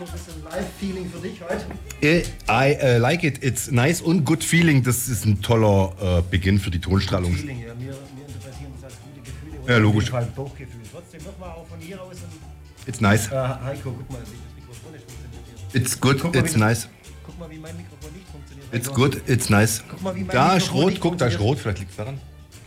Heiko, das ist ein Live-Feeling für dich heute. I like it. It's nice und good feeling. Das ist ein toller Beginn für die Tonstrahlung. Feeling, ja. Wir interpretieren das als gute Gefühle. Und Ja, logisch. in dem Fall Bauchgefühl. Trotzdem nochmal auch von hier aus. It's nice. Heiko, guck mal, wie das Mikrofon nicht funktioniert hier. It's good, it's nice. Guck mal, wie mein Mikrofon nicht funktioniert. It's Heiko. good, it's nice. Guck mal, wie mein Da ist Mikrofon rot, nicht guck, da ist funktioniert. rot. Vielleicht liegt es daran.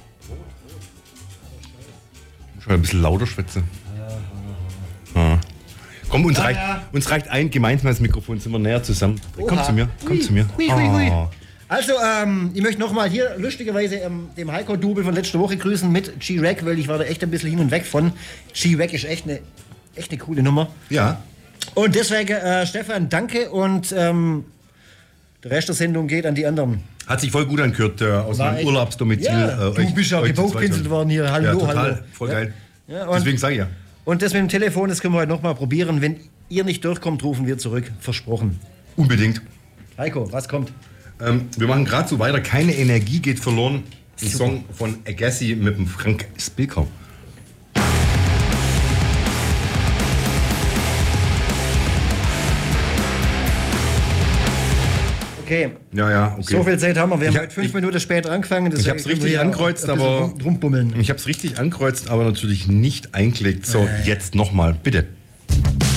Muss mal ein bisschen lauter schwätzen. Ja. Komm, uns reicht ein gemeinsames Mikrofon, sind wir näher zusammen. Komm Oha. zu mir, komm Ui, zu mir. ui, ui, ui. Oh. Also, ich möchte nochmal hier lustigerweise dem Heiko-Double von letzter Woche grüßen mit G-Rack, weil ich war da echt ein bisschen hin und weg von. G-Rack ist echt eine coole Nummer. Ja, Und deswegen, Stefan, danke und der Rest der Sendung geht an die anderen. hat sich voll gut angehört aus War meinem echt- Urlaubsdomizil. Ja, du bist ja euch zu zweit gebauchpinselt hören. worden hier. Hallo, Ja, total, hallo. voll Ja. geil. Ja, und, Deswegen sage ich ja. und das mit dem Telefon, das können wir heute nochmal probieren. Wenn ihr nicht durchkommt, rufen wir zurück. Versprochen. Unbedingt. Heiko, was kommt? Wir machen gerade so weiter. Keine Energie geht verloren. Ein Song von Agassi mit dem Frank Spilker. Okay, Ja, okay. so viel Zeit haben wir. Wir haben Ich- heute 5 ich- Minuten später angefangen. Ich habe es richtig ankreuzt, aber Rumbummeln. ich habe es richtig ankreuzt, aber natürlich nicht eingelegt. So, jetzt nochmal, bitte.